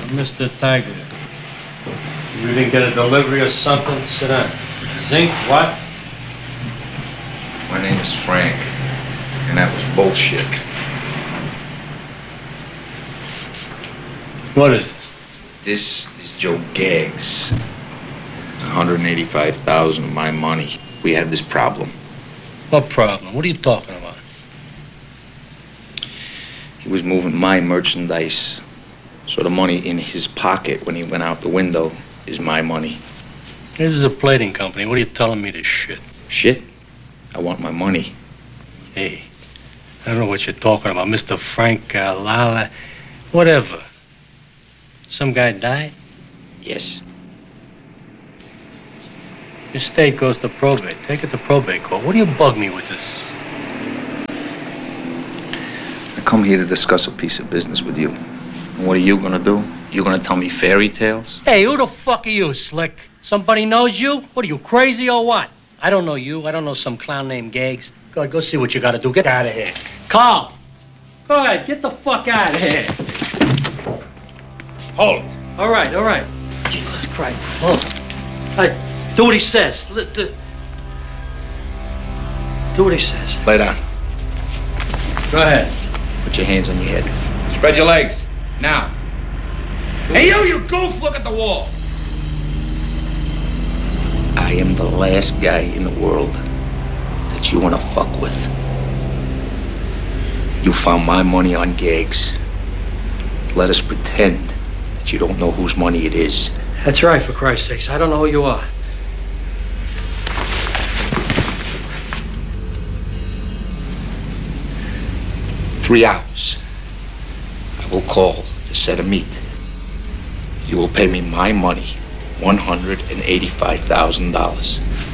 Mr. Tiger. You didn't get a delivery or something? Sit down. Zinc, what? My name is Frank, and that was bullshit. What is it? This is Joe Gaggs. 185,000 of my money. We have this problem. What problem? What are you talking about? He was moving my merchandise, so the money in his pocket when he went out the window is my money. This is a plating company. What are you telling me this shit? Shit? I want my money. Hey, I don't know what you're talking about, Mr. Frank Lala. Whatever. Some guy died? Yes. Your estate goes to probate. Take it to probate court. What do you bug me with this? I come here to discuss a piece of business with you. And what are you gonna do? You gonna tell me fairy tales? Hey, who the fuck are you, Slick? Somebody knows you? What are you, crazy or what? I don't know you. I don't know some clown named Gaggs. Go ahead, go see what you gotta do. Get out of here. Carl! Go ahead, get the fuck out of here. Hold it. All right. Jesus Christ. Hold on. All right, do what he says. Do what he says. Lay down. Go ahead. Put your hands on your head. Spread your legs. Now. Hey, you goof! Look at the wall. I am the last guy in the world that you want to fuck with. You found my money on Gaggs. Let us pretend that you don't know whose money it is. That's right, for Christ's sakes. I don't know who you are. Three hours. I will call to set a meet. You will pay me my money, $185,000.